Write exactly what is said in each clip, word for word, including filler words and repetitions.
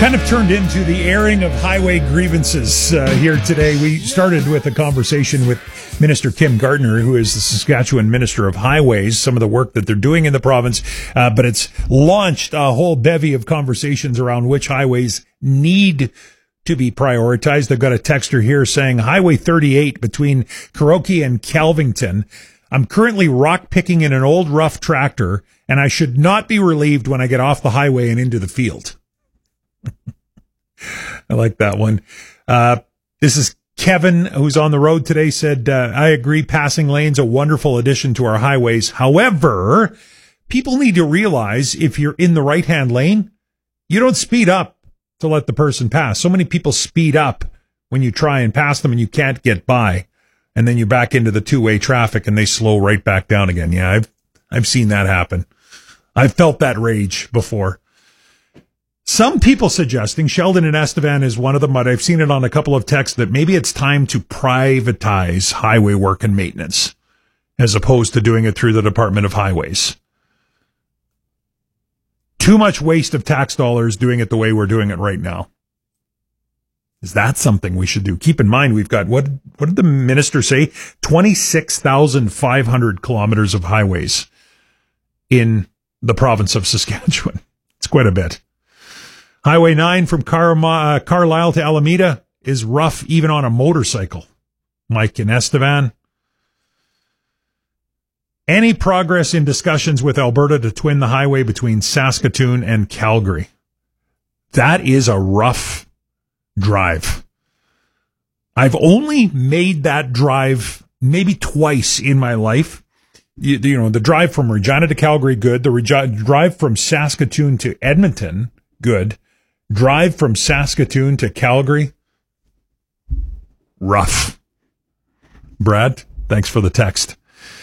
kind of turned into the airing of highway grievances uh, here today. We started with a conversation with Minister Kim Gardner, who is the Saskatchewan Minister of Highways, some of the work that they're doing in the province, uh, but it's launched a whole bevy of conversations around which highways need to be prioritized. They've got a texter here saying Highway thirty-eight between Kuroki and Calvington. I'm currently rock picking in an old rough tractor, and I should not be relieved when I get off the highway and into the field. I like that one. Uh, this is Kevin, who's on the road today, said, uh, I agree, passing lanes a wonderful addition to our highways. However, people need to realize if you're in the right-hand lane, you don't speed up to let the person pass. So many people speed up when you try and pass them and you can't get by. And then you're back into the two-way traffic and they slow right back down again. Yeah, I've, I've seen that happen. I've felt that rage before. Some people suggesting, Sheldon and Estevan is one of them, but I've seen it on a couple of texts, that maybe it's time to privatize highway work and maintenance as opposed to doing it through the Department of Highways. Too much waste of tax dollars doing it the way we're doing it right now. Is that something we should do? Keep in mind, we've got, what, what did the minister say? twenty-six thousand five hundred kilometers of highways in the province of Saskatchewan. It's quite a bit. Highway nine from Car- uh, Carlisle to Alameda is rough even on a motorcycle. Mike and Estevan. Any progress in discussions with Alberta to twin the highway between Saskatoon and Calgary? That is a rough drive. I've only made that drive maybe twice in my life. You, you know, the drive from Regina to Calgary, good. The Regi- drive from Saskatoon to Edmonton, good. Drive from Saskatoon to Calgary, rough. Brad, thanks for the text.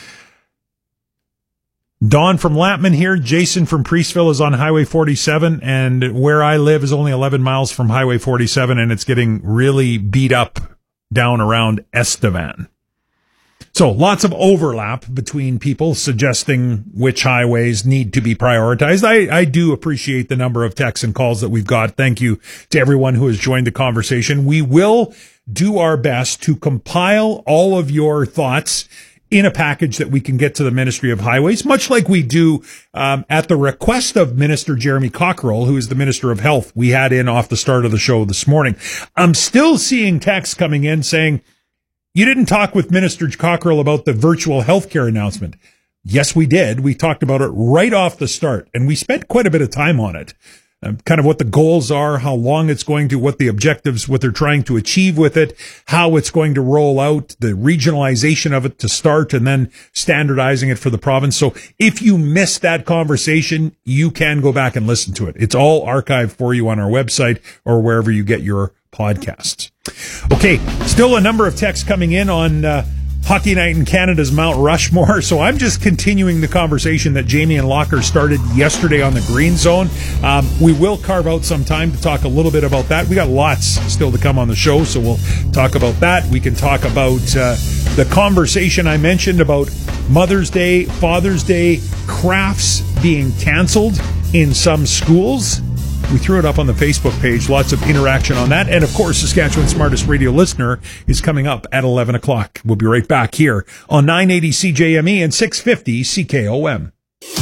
Don from Lampman here. Jason from Priestville is on Highway forty-seven, and where I live is only eleven miles from Highway forty-seven, and it's getting really beat up down around Estevan. So lots of overlap between people suggesting which highways need to be prioritized. I, I do appreciate the number of texts and calls that we've got. Thank you to everyone who has joined the conversation. We will do our best to compile all of your thoughts in a package that we can get to the Ministry of Highways, much like we do um, at the request of Minister Jeremy Cockrell, who is the Minister of Health. We had in off the start of the show this morning. I'm still seeing texts coming in saying, you didn't talk with Minister Cockrell about the virtual healthcare announcement. Yes, we did. We talked about it right off the start, and we spent quite a bit of time on it. Um, kind of what the goals are, how long it's going to, what the objectives, what they're trying to achieve with it, how it's going to roll out, the regionalization of it to start, and then standardizing it for the province. So if you missed that conversation, you can go back and listen to it. It's all archived for you on our website or wherever you get your podcasts. Okay, still a number of texts coming in on uh, Hockey Night in Canada's Mount Rushmore, so I'm just continuing the conversation that Jamie and Locker started yesterday on the Green Zone. Um, we will carve out some time to talk a little bit about that. We got lots still to come on the show, so we'll talk about that. We can talk about uh, the conversation I mentioned about Mother's Day, Father's Day, crafts being canceled in some schools. We threw it up on the Facebook page. Lots of interaction on that. And, of course, Saskatchewan's Smartest Radio Listener is coming up at eleven o'clock. We'll be right back here on nine eighty C J M E and six fifty C K O M.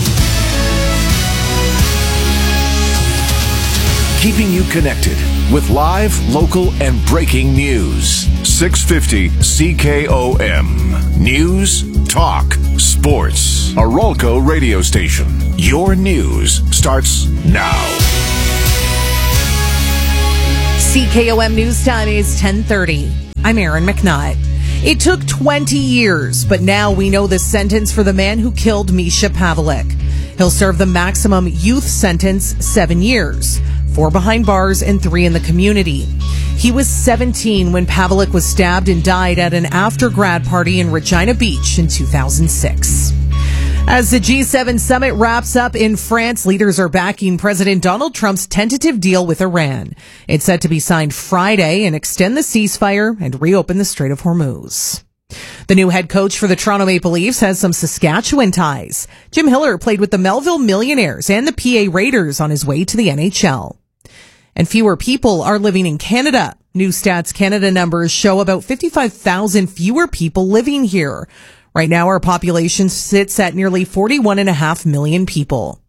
Keeping you connected with live, local, and breaking news. six fifty C K O M. News, talk, sports. A Rolco radio station. Your news starts now. C K O M News Time is ten thirty. I'm Erin McNutt. It took twenty years, but now we know the sentence for the man who killed Misha Pavlik. He'll serve the maximum youth sentence, seven years, four behind bars and three in the community. He was seventeen when Pavlik was stabbed and died at an after-grad party in Regina Beach in two thousand six. As the G seven summit wraps up in France, leaders are backing President Donald Trump's tentative deal with Iran. It's set to be signed Friday and extend the ceasefire and reopen the Strait of Hormuz. The new head coach for the Toronto Maple Leafs has some Saskatchewan ties. Jim Hiller played with the Melville Millionaires and the P A Raiders on his way to the N H L. and fewer people are living in Canada. New Stats Canada numbers show about fifty-five thousand fewer people living here. Right now, our population sits at nearly forty-one point five million people.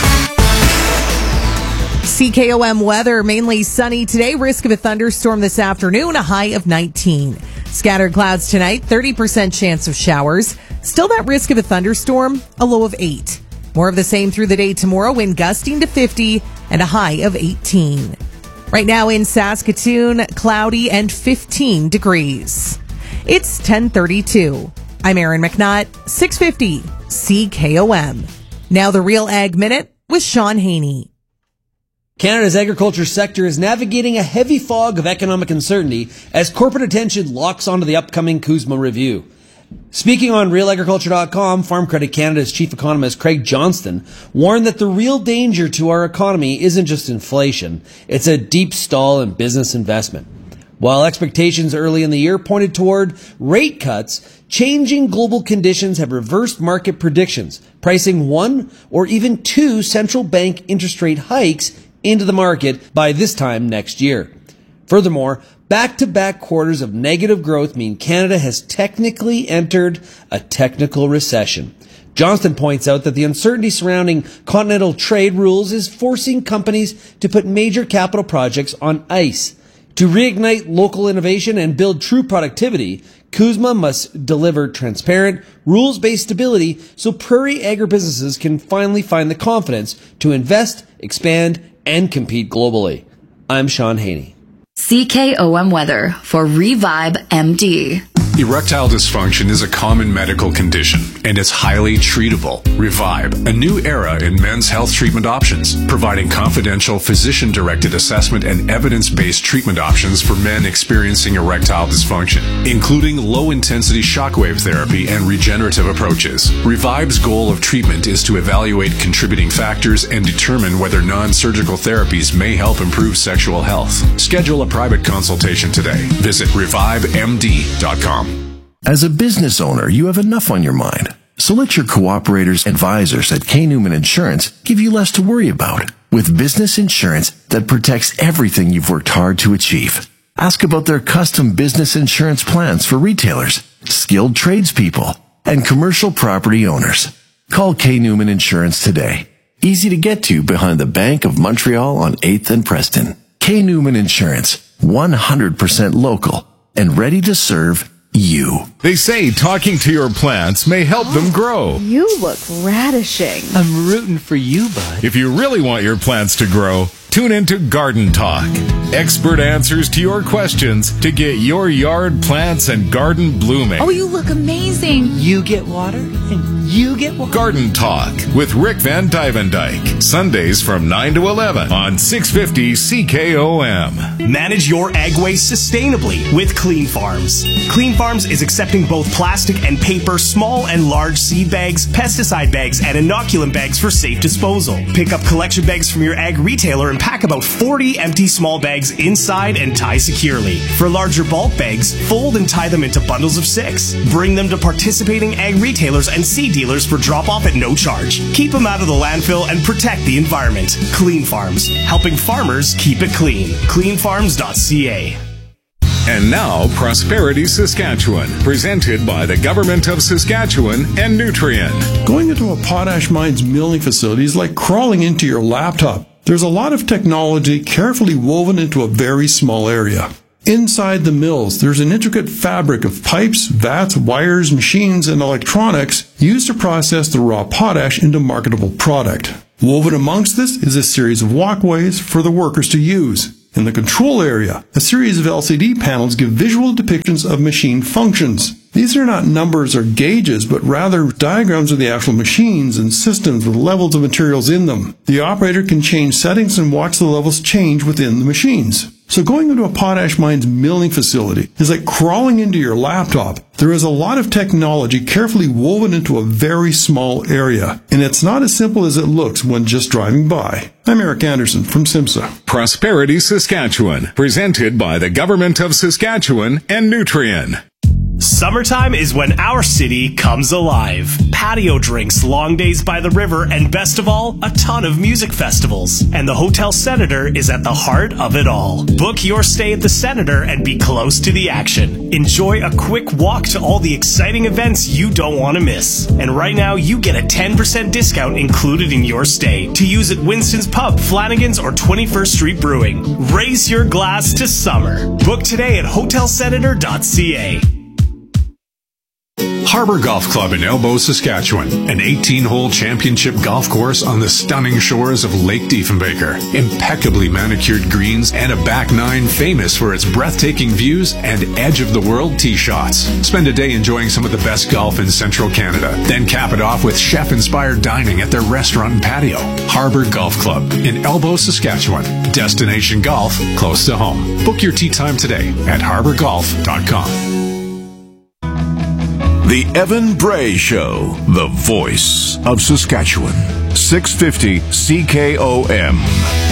C K O M weather, mainly sunny today. Risk of a thunderstorm this afternoon, a high of nineteen. Scattered clouds tonight, thirty percent chance of showers. Still that risk of a thunderstorm, a low of eight. More of the same through the day tomorrow, wind gusting to fifty and a high of eighteen. Right now in Saskatoon, cloudy and fifteen degrees. It's ten thirty-two. I'm Erin McNutt, six fifty C K O M. Now the Real Ag Minute with Sean Haney. Canada's agriculture sector is navigating a heavy fog of economic uncertainty as corporate attention locks onto the upcoming CUSMA review. Speaking on real agriculture dot com, Farm Credit Canada's chief economist Craig Johnston warned that the real danger to our economy isn't just inflation, it's a deep stall in business investment. While expectations early in the year pointed toward rate cuts, changing global conditions have reversed market predictions, pricing one or even two central bank interest rate hikes into the market by this time next year. Furthermore, back-to-back quarters of negative growth mean Canada has technically entered a technical recession. Johnston points out that the uncertainty surrounding continental trade rules is forcing companies to put major capital projects on ice. To reignite local innovation and build true productivity, CUSMA must deliver transparent, rules-based stability so prairie agribusinesses can finally find the confidence to invest, expand, and compete globally. I'm Sean Haney. C K O M weather for Revive M D. Erectile dysfunction is a common medical condition, and it's highly treatable. Revive, a new era in men's health treatment options, providing confidential physician-directed assessment and evidence-based treatment options for men experiencing erectile dysfunction, including low-intensity shockwave therapy and regenerative approaches. Revive's goal of treatment is to evaluate contributing factors and determine whether non-surgical therapies may help improve sexual health. Schedule a private consultation today. Visit revive M D dot com. As a business owner, you have enough on your mind. So let your cooperators advisors at K. Newman Insurance give you less to worry about with business insurance that protects everything you've worked hard to achieve. Ask about their custom business insurance plans for retailers, skilled tradespeople, and commercial property owners. Call K. Newman Insurance today. Easy to get to behind the Bank of Montreal on eighth and Preston. K. Newman Insurance, one hundred percent local and ready to serve you. They say talking to your plants may help them grow. You look radishing. I'm rooting for you, bud. If you really want your plants to grow, tune into Garden Talk. Expert answers to your questions to get your yard plants and garden blooming. Oh, you look amazing. You get water and you get water. Garden Talk with Rick Van Dyke. Sundays from nine to eleven on six fifty C K O M. Manage your ag waste sustainably with Clean Farms. Clean Farms is accepting both plastic and paper, small and large seed bags, pesticide bags, and inoculant bags for safe disposal. Pick up collection bags from your ag retailer and pack about forty empty small bags inside and tie securely. For larger bulk bags, fold and tie them into bundles of six. Bring them to participating ag retailers and seed dealers for drop-off at no charge. Keep them out of the landfill and protect the environment. Clean Farms, helping farmers keep it clean. clean farms dot c a. And now, Prosperity Saskatchewan, presented by the Government of Saskatchewan and Nutrien. Going into a potash mine's milling facility is like crawling into your laptop. There's a lot of technology carefully woven into a very small area. Inside the mills, there's an intricate fabric of pipes, vats, wires, machines, and electronics used to process the raw potash into marketable product. Woven amongst this is a series of walkways for the workers to use. In the control area, a series of L C D panels give visual depictions of machine functions. These are not numbers or gauges, but rather diagrams of the actual machines and systems with levels of materials in them. The operator can change settings and watch the levels change within the machines. So going into a potash mine's milling facility is like crawling into your laptop. There is a lot of technology carefully woven into a very small area, and it's not as simple as it looks when just driving by. I'm Eric Anderson from SIMSA. Prosperity Saskatchewan, presented by the Government of Saskatchewan and Nutrien. Summertime is when our city comes alive. Patio drinks, long days by the river, and best of all, a ton of music festivals. And the Hotel Senator is at the heart of it all. Book your stay at the Senator and be close to the action. Enjoy a quick walk to all the exciting events you don't want to miss. And right now, you get a ten percent discount included in your stay to use at Winston's Pub, Flanagan's, or twenty-first Street Brewing. Raise your glass to summer. Book today at hotel senator dot c a. Harbor Golf Club in Elbow, Saskatchewan, an eighteen-hole championship golf course on the stunning shores of Lake Diefenbaker. Impeccably manicured greens and a back nine famous for its breathtaking views and edge-of-the-world tee shots. Spend a day enjoying some of the best golf in central Canada. Then cap it off with chef-inspired dining at their restaurant and patio. Harbor Golf Club in Elbow, Saskatchewan. Destination golf close to home. Book your tee time today at harbor golf dot com. The Evan Bray Show, the voice of Saskatchewan. six fifty C K O M.